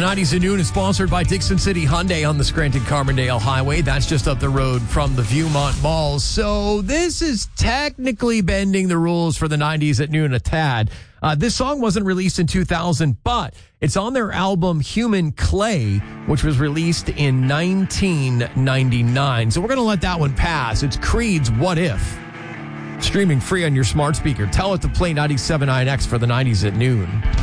90s at noon is sponsored by Dixon City Hyundai on the Scranton-Carbondale Highway. That's just up the road from the Viewmont Mall. So this is technically bending the rules for the 90s at noon a tad. This song wasn't released in 2000, but it's on their album Human Clay, which was released in 1999. So we're going to let that one pass. It's Creed's What If. Streaming free on your smart speaker. Tell it to play 97.9X for the 90s at noon.